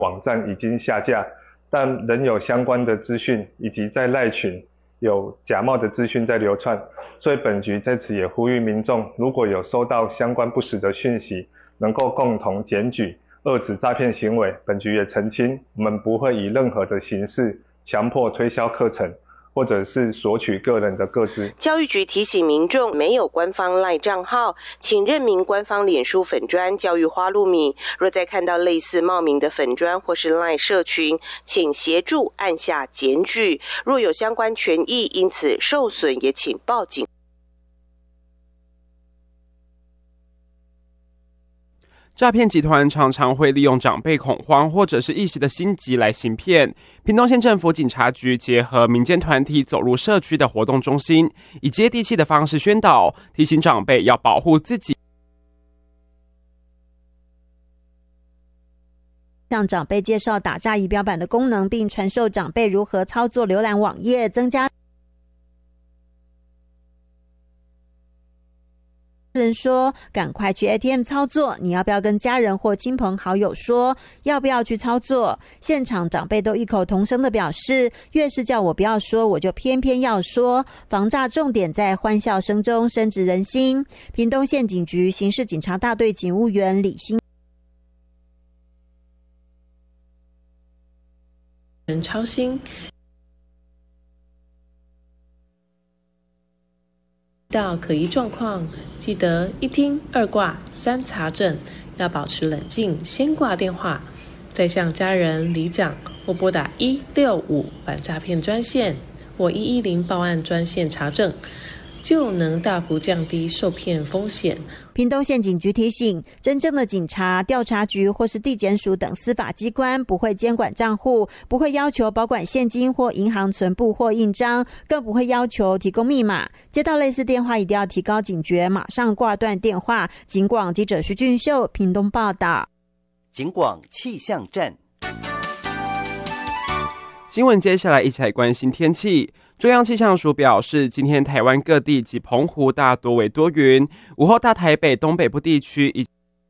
网站已经下架，但仍有相关的资讯，以及在赖群有假冒的资讯在流窜，所以本局在此也呼吁民众，如果有收到相关不实的讯息，能够共同检举，遏止诈骗行为。本局也澄清，我们不会以任何的形式强迫推销课程，或者是索取个人的个资。 教育局提醒民众，没有官方赖账号，请认明官方脸书粉专教育花露米。若再看到类似冒名的粉专或是赖社群，请协助按下检举。若有相关权益因此受损，也请报警。 诈骗集团常常会利用长辈恐慌或者是一时的心急来行骗。屏东县政府警察局结合民间团体走入社区的活动中心，以接地气的方式宣导，提醒长辈要保护自己， 向长辈介绍打诈仪表板的功能，并传授长辈如何操作浏览网页，增加人说赶快去 ATM 操作，你要不要跟家人或亲朋好友说要不要去操作？现场长辈都异口同声的表示，越是叫我不要说，我就偏偏要说。防诈重点在欢笑声中深植人心。屏东县警局刑事警察大队警务员李新人操心，到可疑状况，记得一听二挂三查证，要保持冷静，先挂电话，再向家人、里长或拨打165反诈骗专线或110报案专线查证，就能大幅降低受骗风险。 屏东县警局提醒，真正的警察、调查局或是地检署等司法机关不会监管账户，不会要求保管现金或银行存簿或印章，更不会要求提供密码。接到类似电话一定要提高警觉，马上挂断电话。警广记者徐俊秀屏东报道。 警广气象站新闻接下来一起来关心天气。中央气象署表示，今天台湾各地及澎湖大多为多云，午后大台北东北部地区以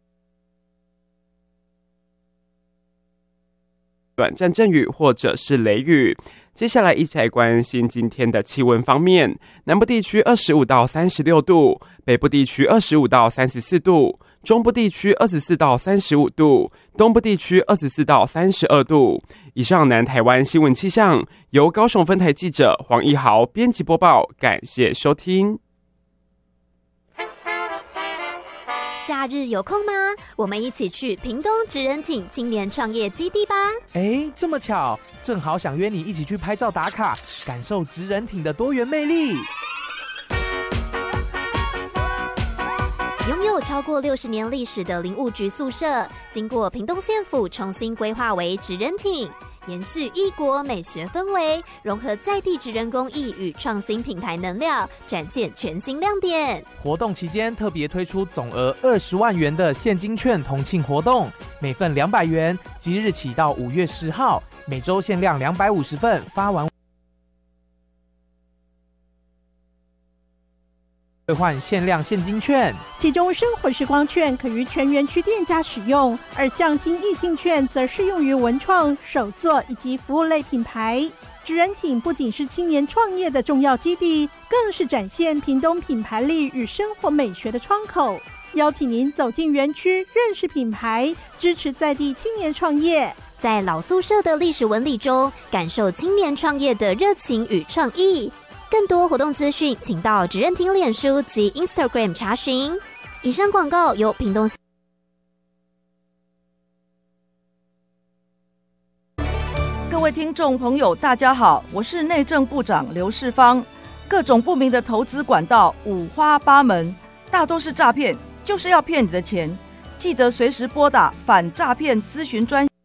短暂阵雨或者是雷雨。接下来一起来关心今天的气温方面，南部地区25到36度，北部地区25到34度，中部地区24到35度，东部地区24到32度。以上南台湾新闻气象由高雄分台记者黄义豪编辑播报，感谢收听。 假日有空吗？我们一起去屏东职人町青年创业基地吧！ 哎，这么巧，正好想约你一起去拍照打卡，感受职人町的多元魅力。 拥有超过60年历史的林务局宿舍，经过屏东县府重新规划为职人町，延续异国美学氛围，融合在地职人工艺与创新品牌能量，展现全新亮点。 活动期间特别推出总额20万元的现金券同庆活动，每份200元，即日起到5月10号，每周限量250份，发完兑换限量现金券， 其中生活时光券可于全园区店家使用，而匠心意境券则适用于文创、手作以及服务类品牌。职人町不仅是青年创业的重要基地，更是展现屏东品牌力与生活美学的窗口。邀请您走进园区，认识品牌，支持在地青年创业。 在老宿舍的历史纹理中，感受青年创业的热情与创意。更多活动资讯，请到职人町脸书及 Instagram 查询。以上广告由屏东。 各位听众朋友，大家好，我是内政部长刘世芳。各种不明的投资管道五花八门，大多是诈骗，就是要骗你的钱。记得随时拨打反诈骗咨询专线。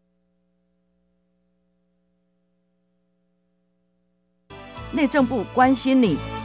内政部关心你。